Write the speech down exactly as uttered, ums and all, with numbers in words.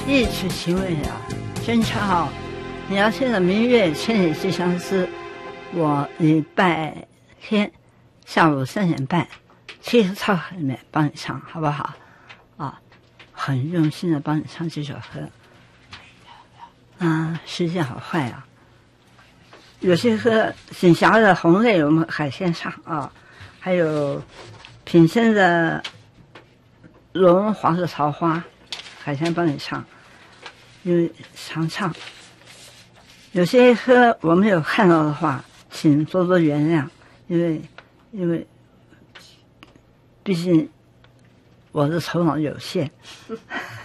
意趣情味啊，真巧！你要听的明月千里寄相思，我礼拜天下午三点半，七十操里面帮你唱，好不好？啊，很用心的帮你唱这首歌。啊，时间好快啊！有些歌，锦霞的《红泪》我们海鲜唱啊，还有品生的《龙黄色桃花》，海鲜帮你唱。因为常唱，有些歌我没有看到的话，请多多原谅，因为因为毕竟我的头脑有限。